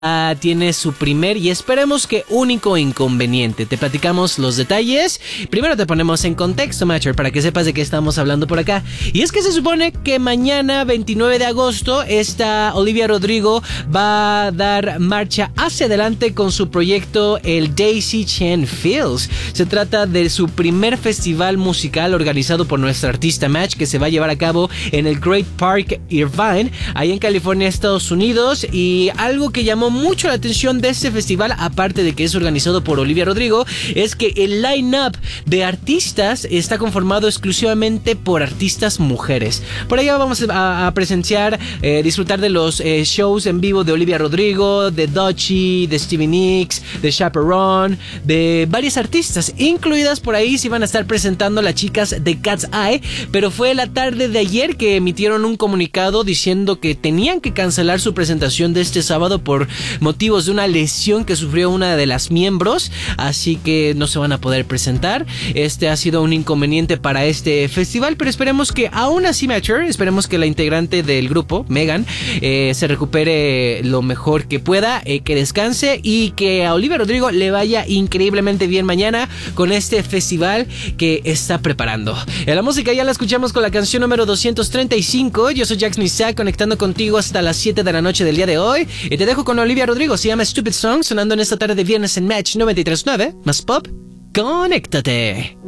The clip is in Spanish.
tiene su primer y esperemos que único inconveniente. Te platicamos los detalles. Primero te ponemos en contexto, Matcher, para que sepas de qué estamos hablando por acá. Y es que se supone que mañana, 29 de agosto, esta Olivia Rodrigo va a dar marcha hacia adelante con su proyecto, el Daisy Chain Feels. Se trata de su primer festival musical organizado por nuestra artista Match, que se va a llevar a cabo en el Great Park Irvine, ahí en California, Estados Unidos. Y algo que llamó mucho la atención de este festival, aparte de que es organizado por Olivia Rodrigo, es que el line-up de artistas está conformado exclusivamente por artistas mujeres. Por allá vamos a presenciar, disfrutar de los shows en vivo de Olivia Rodrigo, de Doechii, de Stevie Nicks, de Chaperone, de varios artistas, incluidas por ahí se van a estar presentando las chicas de Cat's Eye, pero fue la tarde de ayer que emitieron un comunicado diciendo que tenían que cancelar su presentación de este sábado por motivos de una lesión que sufrió una de las miembros, así que no se van a poder presentar. Este ha sido un inconveniente para este festival, pero esperemos que aún así, Matcher, esperemos que la integrante del grupo, Megan, se recupere lo mejor que pueda, que descanse y que a Olivia Rodrigo le vaya increíblemente bien mañana con este festival que está preparando. La música ya la escuchamos con la canción número 235. Yo soy Jax Misak, conectando contigo hasta las 7 de la noche del día de hoy, y te dejo con Olivia Rodrigo. Se llama Stupid Song, sonando en esta tarde de viernes en Match 93.9. Más pop, conéctate.